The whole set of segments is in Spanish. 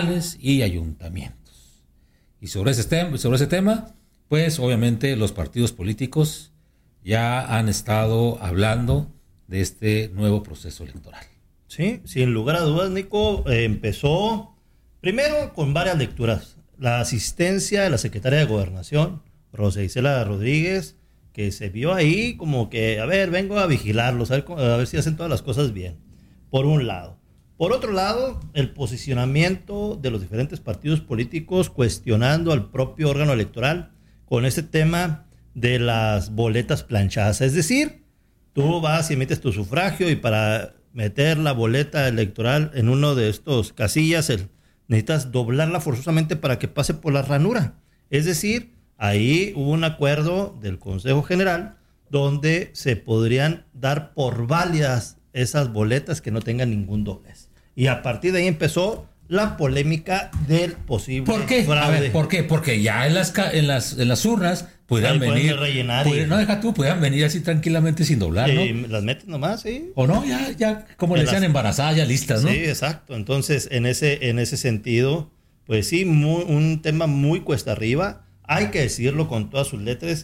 y ayuntamientos. Y sobre ese tema, pues obviamente los partidos políticos ya han estado hablando de este nuevo proceso electoral. Sí, sin lugar a dudas, Nico, empezó primero con varias lecturas. La asistencia de la secretaria de Gobernación, Rosa Isela Rodríguez, que se vio ahí como que, a ver, vengo a vigilarlos, a ver si hacen todas las cosas bien, por un lado. Por otro lado, el posicionamiento de los diferentes partidos políticos cuestionando al propio órgano electoral con este tema de las boletas planchadas. Es decir, tú vas y emites tu sufragio y para meter la boleta electoral en uno de estos casillas, necesitas doblarla forzosamente para que pase por la ranura. Es decir, ahí hubo un acuerdo del Consejo General donde se podrían dar por válidas esas boletas que no tengan ningún doblez. Y a partir de ahí empezó la polémica del posible fraude. A ver, ¿por qué? Porque ya en las urnas pudieran venir. Rellenar pudieran venir así tranquilamente sin doblar, ¿no? Y las metes nomás, sí. O no, ya como le decían, embarazadas, ya listas, ¿no? Sí, exacto. Entonces, en ese sentido, pues sí, un tema muy cuesta arriba. Hay que decirlo con todas sus letras,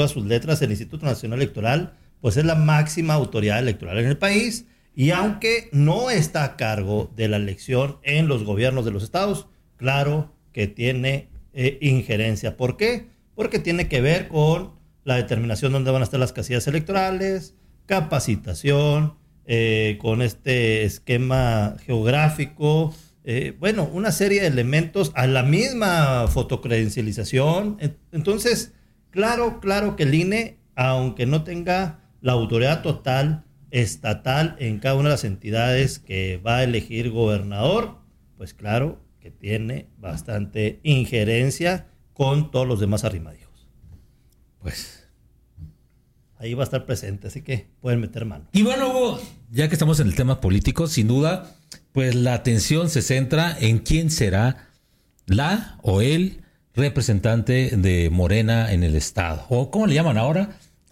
el Instituto Nacional Electoral, pues es la máxima autoridad electoral en el país. Y aunque no está a cargo de la elección en los gobiernos de los estados, claro que tiene injerencia. ¿Por qué? Porque tiene que ver con la determinación de dónde van a estar las casillas electorales, capacitación, con este esquema geográfico, una serie de elementos a la misma fotocredencialización. Entonces, claro que el INE, aunque no tenga la autoridad total estatal en cada una de las entidades que va a elegir gobernador, pues claro que tiene bastante injerencia con todos los demás arrimadios. Pues ahí va a estar presente, así que pueden meter mano. Y bueno, Hugo, ya que estamos en el tema político, sin duda, pues la atención se centra en quién será la o el representante de Morena en el estado, o ¿cómo le llaman ahora?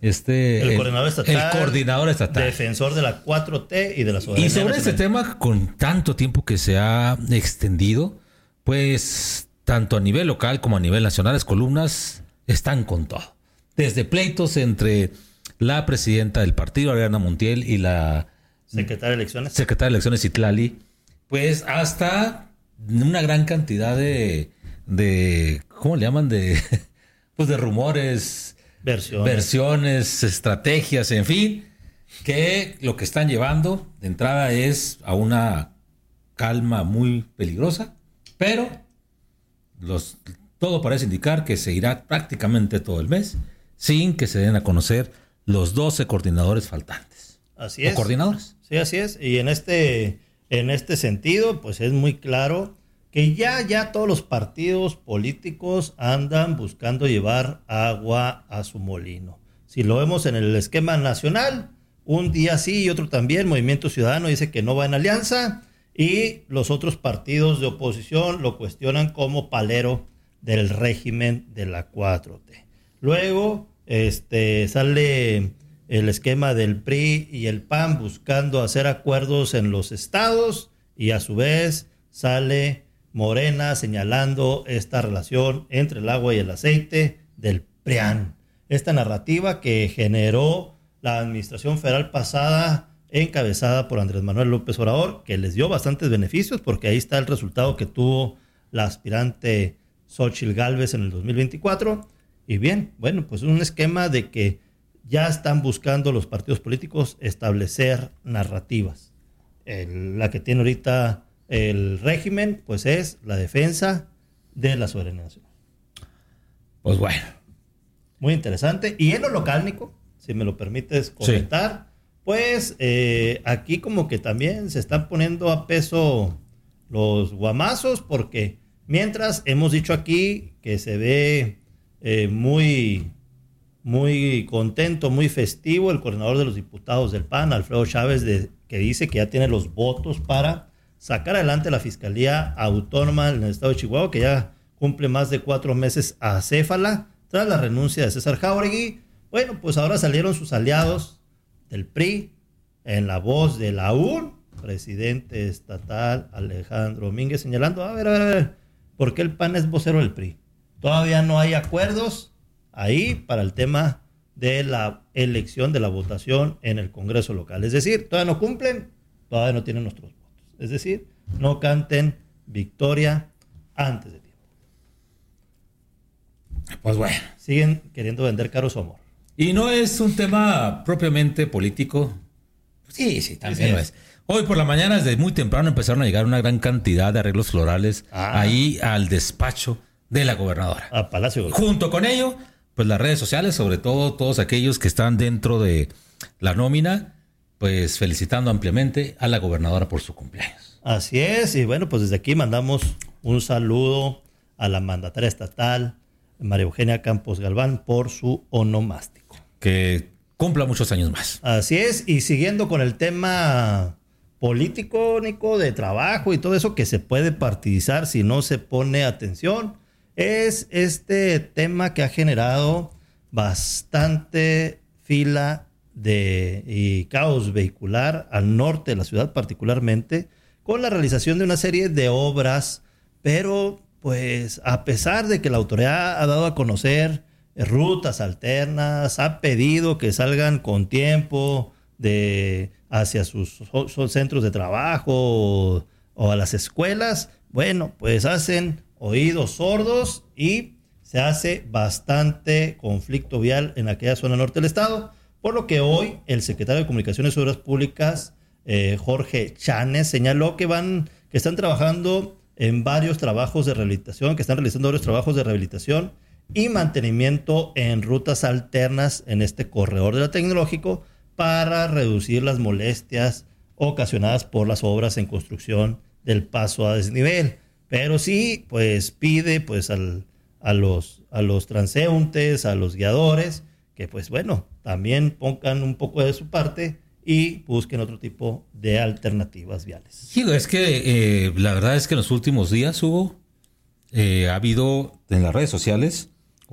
El coordinador estatal, defensor de la 4T y de la soberanía. Y sobre nacional. este tema, con tanto tiempo que se ha extendido, pues tanto a nivel local como a nivel nacional, las columnas están con todo. Desde pleitos entre la presidenta del partido, Ariadna Montiel, y la secretaria de elecciones, Citlali, pues hasta una gran cantidad de ¿cómo le llaman? Pues de rumores, versiones, estrategias, en fin, que lo que están llevando de entrada es a una calma muy peligrosa, pero todo parece indicar que se irá prácticamente todo el mes sin que se den a conocer los 12 coordinadores faltantes. Así es. ¿O coordinadores? Sí, así es. Y en este sentido, pues es muy claro que ya todos los partidos políticos andan buscando llevar agua a su molino. Si lo vemos en el esquema nacional, un día sí y otro también, Movimiento Ciudadano dice que no va en alianza y los otros partidos de oposición lo cuestionan como palero del régimen de la 4T. Luego sale el esquema del PRI y el PAN buscando hacer acuerdos en los estados y a su vez sale Morena señalando esta relación entre el agua y el aceite del PRIAN. Esta narrativa que generó la administración federal pasada encabezada por Andrés Manuel López Obrador, que les dio bastantes beneficios porque ahí está el resultado que tuvo la aspirante Xóchitl Gálvez en el 2024. Y bien, bueno, pues un esquema de que ya están buscando los partidos políticos establecer narrativas. La que tiene ahorita el régimen, pues es la defensa de la soberanía nacional. Pues bueno. Muy interesante. Y en lo local, Nico, si me lo permites comentar, sí. Pues aquí como que también se están poniendo a peso los guamazos, porque mientras hemos dicho aquí que se ve muy contento, muy festivo el coordinador de los diputados del PAN, Alfredo Chávez, que dice que ya tiene los votos para sacar adelante la Fiscalía Autónoma en el estado de Chihuahua, que ya cumple más de 4 meses acéfala tras la renuncia de César Jáuregui. Bueno, pues ahora salieron sus aliados del PRI en la voz de la UN, presidente estatal Alejandro Domínguez señalando, a ver, ¿por qué el PAN es vocero del PRI? Todavía no hay acuerdos ahí para el tema de la elección, de la votación en el Congreso local. Es decir, todavía no cumplen, todavía no tienen nuestros votos. Es decir, no canten victoria antes de tiempo. Pues bueno. Siguen queriendo vender caro su amor. Y no es un tema propiamente político. Sí, también lo es. Hoy por la mañana, desde muy temprano, empezaron a llegar una gran cantidad de arreglos florales ahí al despacho de la gobernadora. A Palacio. Junto con ello, pues las redes sociales, sobre todo todos aquellos que están dentro de la nómina, pues felicitando ampliamente a la gobernadora por su cumpleaños. Así es, y bueno, pues desde aquí mandamos un saludo a la mandataria estatal, María Eugenia Campos Galván, por su onomástico. Que cumpla muchos años más. Así es, y siguiendo con el tema político, Nico, de trabajo y todo eso que se puede partidizar si no se pone atención, es este tema que ha generado bastante fila y caos vehicular al norte de la ciudad particularmente, con la realización de una serie de obras, pero pues a pesar de que la autoridad ha dado a conocer rutas alternas, ha pedido que salgan con tiempo hacia sus centros de trabajo o a las escuelas, bueno, pues hacen oídos sordos y se hace bastante conflicto vial en aquella zona norte del estado, por lo que hoy el secretario de Comunicaciones y Obras Públicas, Jorge Chanes, señaló que están trabajando en varios trabajos de rehabilitación, que están realizando varios trabajos de rehabilitación y mantenimiento en rutas alternas en este corredor del Tecnológico para reducir las molestias ocasionadas por las obras en construcción del paso a desnivel. Pero sí, pues pide pues a los transeúntes, a los guiadores, que pues bueno, también pongan un poco de su parte y busquen otro tipo de alternativas viales. Sí, es que la verdad es que en los últimos días, Hugo, ha habido en las redes sociales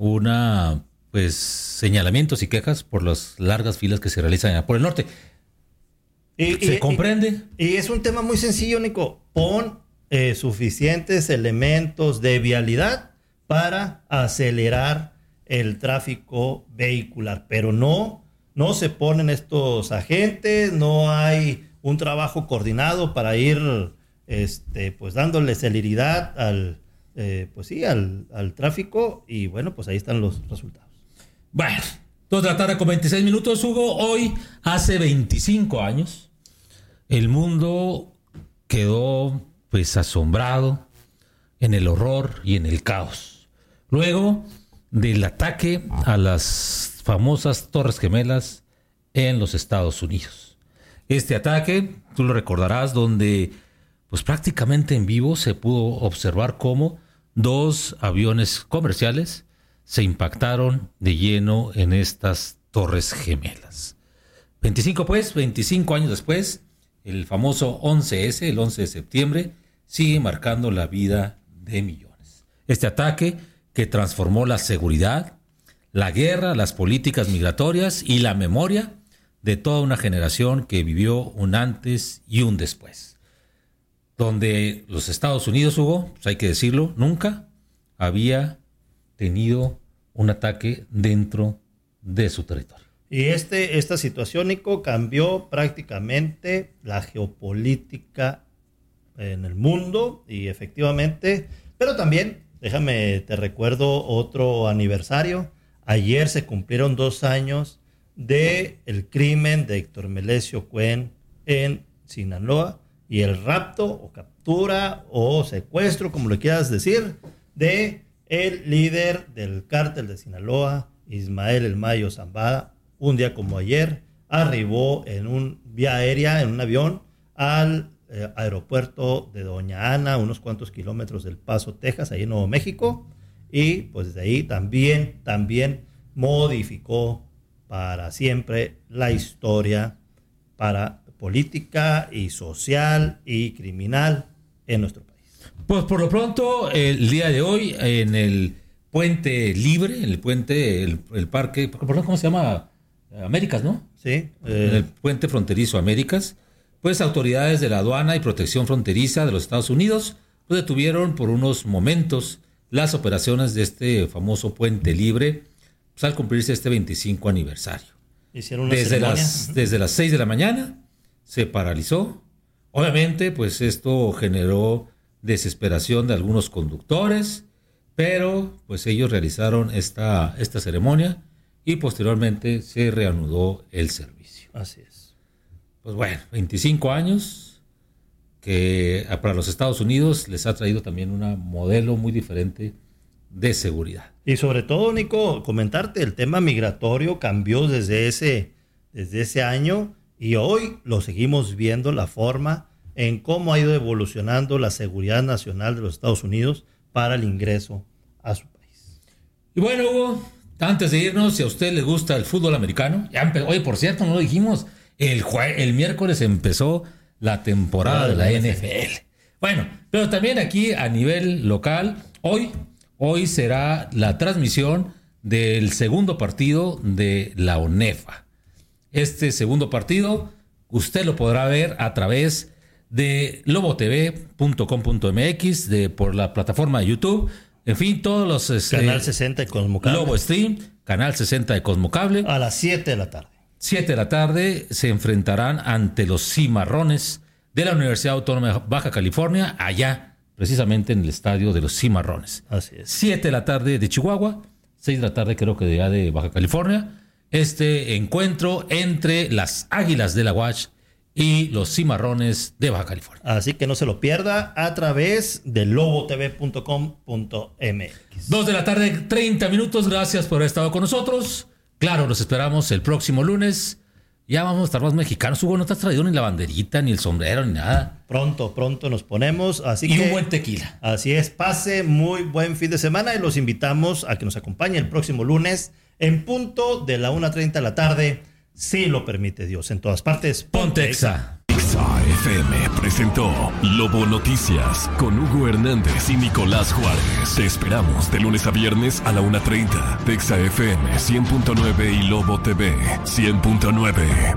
señalamientos y quejas por las largas filas que se realizan allá por el norte. ¿Se comprende? Y es un tema muy sencillo, Nico. Pon suficientes elementos de vialidad para acelerar el tráfico vehicular, pero no se ponen estos agentes, no hay un trabajo coordinado para ir pues dándole celeridad al tráfico, y bueno, pues ahí están los resultados. Bueno, 2:26 p.m, Hugo. Hoy, hace 25 años, el mundo quedó pues asombrado en el horror y en el caos. Luego del ataque a las famosas Torres Gemelas en los Estados Unidos. Este ataque, tú lo recordarás, donde pues prácticamente en vivo se pudo observar cómo 2 aviones comerciales se impactaron de lleno en estas Torres Gemelas. 25 años después, el famoso 11S, el 11 de septiembre, sigue marcando la vida de millones. Este ataque que transformó la seguridad, la guerra, las políticas migratorias y la memoria de toda una generación que vivió un antes y un después. Donde los Estados Unidos, Hugo, pues hay que decirlo, nunca había tenido un ataque dentro de su territorio. Y esta situación, Nico, cambió prácticamente la geopolítica en el mundo, y efectivamente, pero también, te recuerdo otro aniversario. Ayer se cumplieron 2 años del crimen de Héctor Melesio Cuen en Sinaloa y el rapto o captura o secuestro, como le quieras decir, de el líder del cártel de Sinaloa, Ismael El Mayo Zambada. Un día como ayer arribó vía aérea, en un avión, al aeropuerto de Doña Ana, unos cuantos kilómetros del Paso, Texas, ahí en Nuevo México, y pues desde ahí también modificó para siempre la historia política y social y criminal en nuestro país. Pues por lo pronto, el día de hoy, en el Puente Libre, el parque, ¿cómo se llama? Américas, ¿no? Sí. En el puente fronterizo Américas, pues autoridades de la aduana y protección fronteriza de los Estados Unidos pues detuvieron por unos momentos las operaciones de este famoso puente libre, pues al cumplirse este 25 aniversario. Hicieron una ceremonia. Desde las 6 de la mañana se paralizó. Obviamente, pues esto generó desesperación de algunos conductores, pero pues ellos realizaron esta ceremonia y posteriormente se reanudó el servicio. Así es. Pues bueno, 25 años que para los Estados Unidos les ha traído también un modelo muy diferente de seguridad. Y sobre todo, Nico, comentarte, el tema migratorio cambió desde ese año y hoy lo seguimos viendo, la forma en cómo ha ido evolucionando la seguridad nacional de los Estados Unidos para el ingreso a su país. Y bueno, Hugo, antes de irnos, si a usted le gusta el fútbol americano, oye, por cierto, no lo dijimos, el miércoles empezó la temporada de la NFL. Bueno, pero también aquí a nivel local, hoy será la transmisión del segundo partido de la ONEFA. Este segundo partido usted lo podrá ver a través de lobotv.com.mx, por la plataforma de YouTube, en fin, todos los... Canal 60 de Cosmocable. Lobo Stream, Canal 60 de Cosmocable. A las 7 de la tarde. 7 de la tarde se enfrentarán ante los Cimarrones de la Universidad Autónoma de Baja California, allá precisamente en el estadio de los Cimarrones. Así es. 7 de la tarde de Chihuahua, 6 de la tarde creo que de Baja California. Este encuentro entre las Águilas de la UACH y los Cimarrones de Baja California. Así que no se lo pierda a través de lobotv.com.mx. 2 de la tarde, 30 minutos. Gracias por haber estado con nosotros. Claro, los esperamos el próximo lunes. Ya vamos a estar más mexicanos. Hugo, no te has traído ni la banderita, ni el sombrero, ni nada. Pronto nos ponemos. Y un buen tequila. Así es, pase muy buen fin de semana y los invitamos a que nos acompañe el próximo lunes en punto de la 1:30 de la tarde, si lo permite Dios. En todas partes, ponte Exa. Exa FM presentó Lobo Noticias con Hugo Hernández y Nicolás Juárez. Te esperamos de lunes a viernes a la 1:30 de Exa FM 100.9 y Lobo TV 100.9.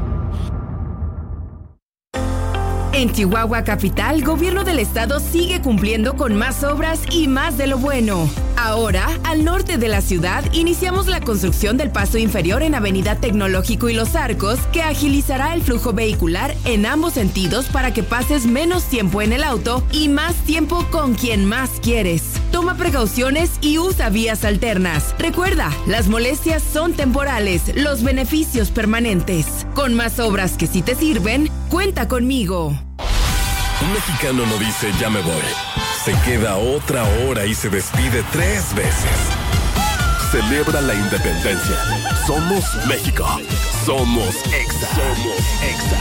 En Chihuahua Capital, Gobierno del Estado sigue cumpliendo con más obras y más de lo bueno. Ahora, al norte de la ciudad, iniciamos la construcción del paso inferior en Avenida Tecnológico y Los Arcos, que agilizará el flujo vehicular en ambos sentidos para que pases menos tiempo en el auto y más tiempo con quien más quieres. Toma precauciones y usa vías alternas. Recuerda, las molestias son temporales, los beneficios permanentes. Con más obras que sí te sirven, cuenta conmigo. Un mexicano no dice ya me voy. Se queda otra hora y se despide 3 veces. Celebra la independencia. Somos México. Somos Exa. Somos Exa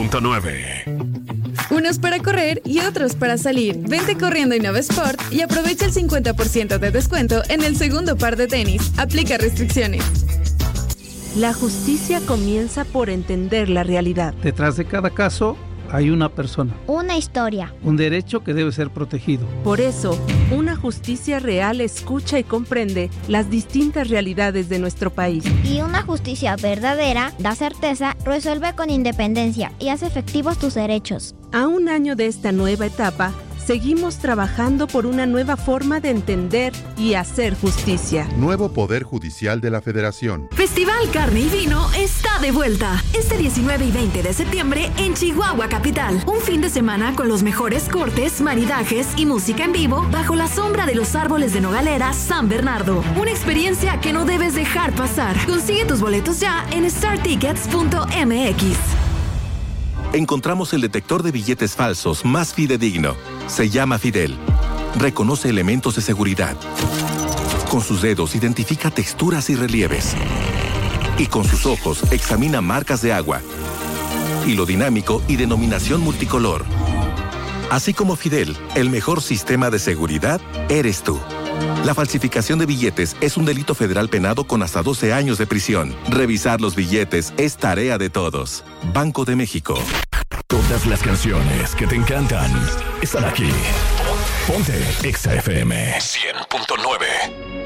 100.9. Unos para correr y otros para salir. Vente corriendo a Innova Sport y aprovecha el 50% de descuento en el segundo par de tenis. Aplica restricciones. La justicia comienza por entender la realidad. Detrás de cada caso hay una persona. Una historia. Un derecho que debe ser protegido. Por eso, una justicia real escucha y comprende las distintas realidades de nuestro país. Y una justicia verdadera da certeza, resuelve con independencia y hace efectivos tus derechos. A un año de esta nueva etapa, seguimos trabajando por una nueva forma de entender y hacer justicia. Nuevo Poder Judicial de la Federación. Festival Carne y Vino está de vuelta. Este 19 y 20 de septiembre en Chihuahua Capital. Un fin de semana con los mejores cortes, maridajes y música en vivo bajo la sombra de los árboles de Nogalera San Bernardo. Una experiencia que no debes dejar pasar. Consigue tus boletos ya en startickets.mx. Encontramos el detector de billetes falsos más fidedigno. Se llama Fidel. Reconoce elementos de seguridad. Con sus dedos identifica texturas y relieves. Y con sus ojos examina marcas de agua, hilo dinámico y denominación multicolor. Así como Fidel, el mejor sistema de seguridad eres tú. La falsificación de billetes es un delito federal penado con hasta 12 años de prisión. Revisar los billetes es tarea de todos. Banco de México. Todas las canciones que te encantan están aquí. Ponte Exa FM 100.9.